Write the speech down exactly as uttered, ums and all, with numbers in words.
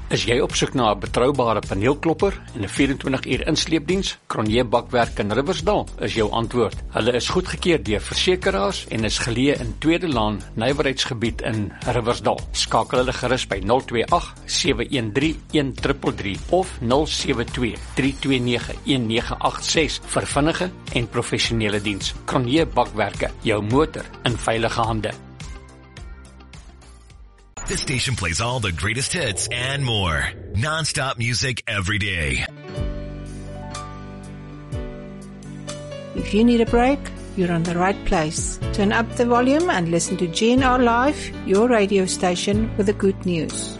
Is jy op soek na 'n betroubare paneelklopper en 'n vyf en twintig uur insleepdiens? Cronje Bakwerk in Riversdal is jou antwoord. Hulle is goedgekeur deur versekeraars en is geleë in Tweede Laan, nywerheidsgebied in Riversdal. Skakel hulle gerus by nul twee agt sewe een drie een drie drie drie of nul sewe twee drie twee nege een nege agt ses vir vinnige en professionele diens. Cronje Bakwerke, jou motor in veilige hande. This station plays all the greatest hits and more. Non-stop music every day. If you need a break, you're on the right place. Turn up the volume and listen to G N R Live, your radio station with the good news.